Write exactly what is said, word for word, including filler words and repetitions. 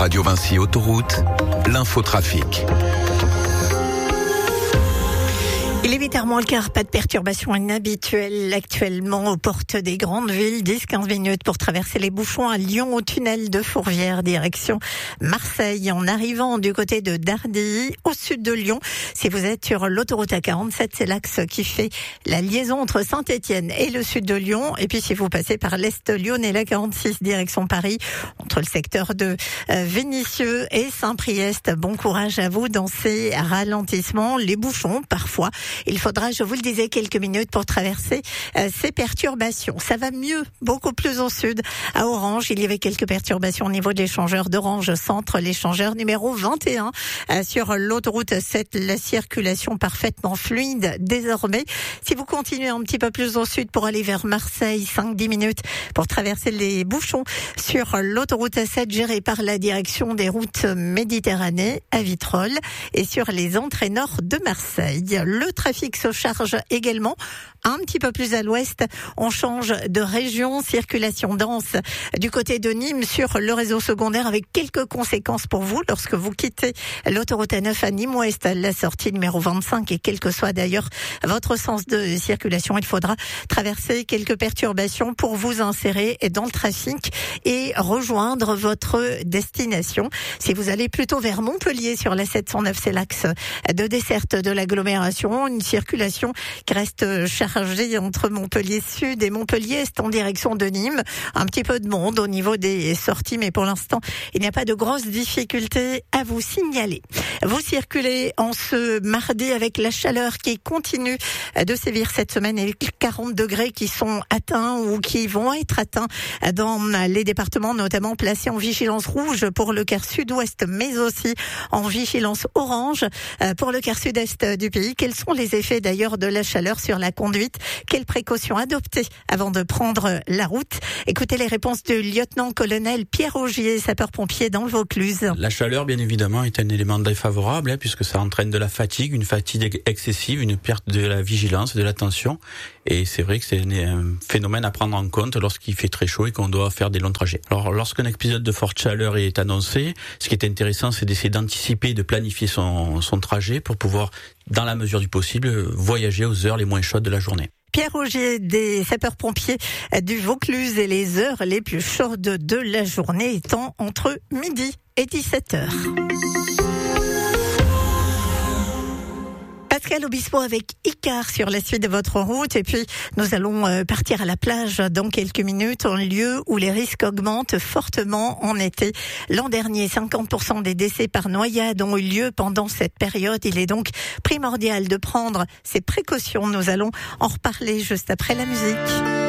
Radio Vinci Autoroute, l'infotrafic. Il est huit heures moins le quart, pas de perturbations inhabituelles actuellement aux portes des grandes villes. dix à quinze minutes pour traverser les bouchons à Lyon au tunnel de Fourvière, direction Marseille, en arrivant du côté de Dardilly, au sud de Lyon. Si vous êtes sur l'autoroute A quarante-sept, c'est l'axe qui fait la liaison entre Saint-Étienne et le sud de Lyon. Et puis si vous passez par l'est lyonnais, la quarante-six, direction Paris, entre le secteur de Vénissieux et Saint-Priest. Bon courage à vous dans ces ralentissements, les bouchons parfois. Il faudra, je vous le disais, quelques minutes pour traverser euh, ces perturbations. Ça va mieux, beaucoup plus au sud. À Orange, il y avait quelques perturbations au niveau de l'échangeur d'Orange Centre, l'échangeur numéro vingt et un. Euh, sur l'autoroute sept, la circulation parfaitement fluide désormais. Si vous continuez un petit peu plus au sud pour aller vers Marseille, cinq à dix minutes pour traverser les bouchons sur l'autoroute A sept gérée par la direction des routes Méditerranée à Vitrolles et sur les entrées nord de Marseille. Le trafic se charge également un petit peu plus à l'ouest. On change de région, circulation dense du côté de Nîmes sur le réseau secondaire avec quelques conséquences pour vous lorsque vous quittez l'autoroute A neuf à Nîmes-Ouest, la sortie numéro vingt-cinq, et quel que soit d'ailleurs votre sens de circulation, il faudra traverser quelques perturbations pour vous insérer dans le trafic et rejoindre votre destination. Si vous allez plutôt vers Montpellier sur la sept cent neuf, c'est l'axe de desserte de l'agglomération. Une circulation qui reste chargée entre Montpellier Sud et Montpellier Est en direction de Nîmes. Un petit peu de monde au niveau des sorties, mais pour l'instant, il n'y a pas de grosses difficultés à vous signaler. Vous circulez en ce mardi avec la chaleur qui continue de sévir cette semaine et quarante degrés qui sont atteints ou qui vont être atteints dans les départements notamment placés en vigilance rouge pour le quart sud-ouest, mais aussi en vigilance orange pour le quart sud-est du pays. Quels sont les effets d'ailleurs de la chaleur sur la conduite? Quelles précautions adopter avant de prendre la route? Écoutez les réponses du lieutenant-colonel Pierre Augier, sapeur-pompier dans le Vaucluse. La chaleur, bien évidemment, est un élément défavorable hein, puisque ça entraîne de la fatigue, une fatigue excessive, une perte de la vigilance, de l'attention. Et c'est vrai que c'est un phénomène à prendre en compte lorsqu'il fait très chaud et qu'on doit faire des longs trajets. Alors, lorsqu'un épisode de forte chaleur est annoncé, ce qui est intéressant, c'est d'essayer d'anticiper et de planifier son, son trajet pour pouvoir, dans la mesure du possible, voyager aux heures les moins chaudes de la journée. Pierre Augier des sapeurs-pompiers du Vaucluse, et les heures les plus chaudes de la journée étant entre midi et dix-sept heures. Pascal Obispo avec Icar sur la suite de votre route, et puis nous allons partir à la plage dans quelques minutes, un lieu où les risques augmentent fortement en été. L'an dernier, cinquante pour cent des décès par noyade ont eu lieu pendant cette période. Il est donc primordial de prendre ces précautions. Nous allons en reparler juste après la musique.